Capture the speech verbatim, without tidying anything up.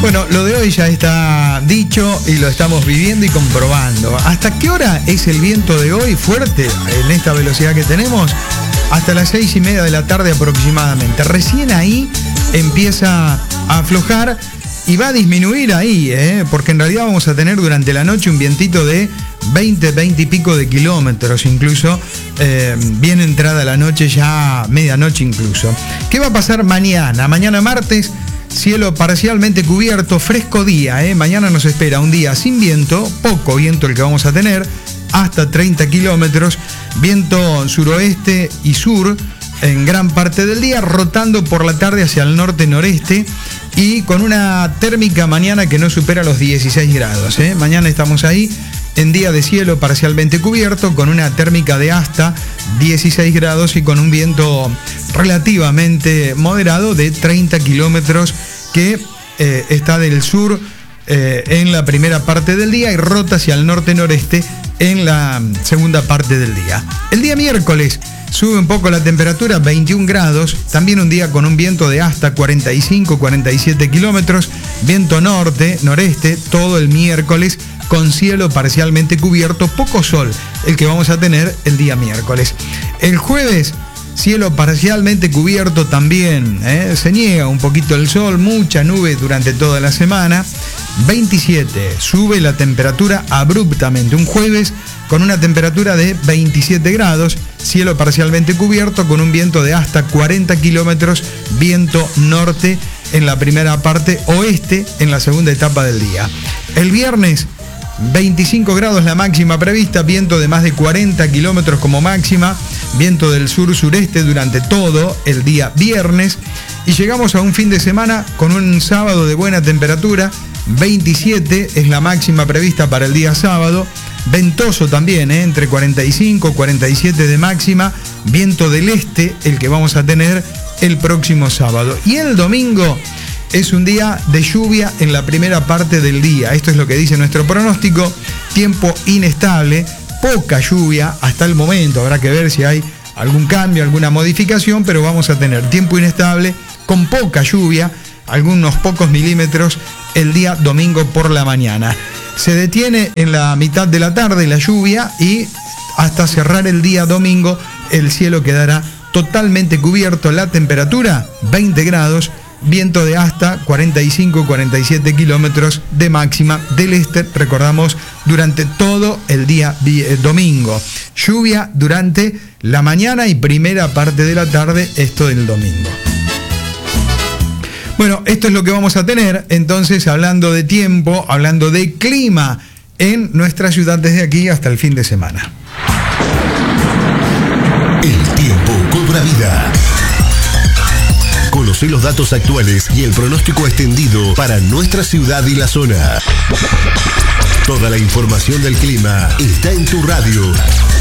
Bueno, lo de hoy ya está dicho y lo estamos viviendo y comprobando. ¿Hasta qué hora es el viento de hoy fuerte en esta velocidad que tenemos? Hasta las seis y media de la tarde aproximadamente. Recién ahí empieza a aflojar y va a disminuir ahí, ¿eh? Porque en realidad vamos a tener durante la noche un vientito de veinte, veinte y pico de kilómetros, incluso eh, bien entrada la noche, ya medianoche incluso. ¿Qué va a pasar mañana? Mañana martes, cielo parcialmente cubierto, fresco día, ¿eh? Mañana nos espera un día sin viento, poco viento el que vamos a tener, hasta treinta kilómetros, viento suroeste y sur en gran parte del día, rotando por la tarde hacia el norte-noreste y con una térmica mañana que no supera los dieciséis grados. ¿eh? Mañana estamos ahí en día de cielo parcialmente cubierto, con una térmica de hasta dieciséis grados y con un viento relativamente moderado de treinta kilómetros que eh, está del sur eh, en la primera parte del día y rota hacia el norte-noreste en la segunda parte del día. El día miércoles sube un poco la temperatura, veintiún grados, también un día con un viento de hasta cuarenta y cinco, cuarenta y siete kilómetros, viento norte, noreste, todo el miércoles, con cielo parcialmente cubierto, poco sol, el que vamos a tener el día miércoles. El jueves, cielo parcialmente cubierto también, ¿eh? Se niega un poquito el sol, mucha nube durante toda la semana. veintisiete, sube la temperatura abruptamente, un jueves con una temperatura de veintisiete grados, cielo parcialmente cubierto con un viento de hasta cuarenta kilómetros, viento norte en la primera parte, oeste en la segunda etapa del día. El viernes, veinticinco grados la máxima prevista, viento de más de cuarenta kilómetros como máxima, viento del sur-sureste durante todo el día viernes y llegamos a un fin de semana con un sábado de buena temperatura, veintisiete es la máxima prevista para el día sábado, ventoso también, ¿eh? entre cuarenta y cinco, cuarenta y siete de máxima, viento del este el que vamos a tener el próximo sábado. Y el domingo es un día de lluvia en la primera parte del día. Esto es lo que dice nuestro pronóstico. Tiempo inestable, poca lluvia hasta el momento. Habrá que ver si hay algún cambio, alguna modificación, pero vamos a tener tiempo inestable con poca lluvia, algunos pocos milímetros el día domingo por la mañana. Se detiene en la mitad de la tarde la lluvia y hasta cerrar el día domingo el cielo quedará totalmente cubierto. La temperatura veinte grados, viento de hasta cuarenta y cinco, cuarenta y siete kilómetros de máxima del este, recordamos, durante todo el día eh, domingo. Lluvia durante la mañana y primera parte de la tarde, esto del domingo. Bueno, esto es lo que vamos a tener, entonces, hablando de tiempo, hablando de clima en nuestra ciudad desde aquí hasta el fin de semana. El tiempo cobra vida. Conoce los datos actuales y el pronóstico extendido para nuestra ciudad y la zona. Toda la información del clima está en tu radio.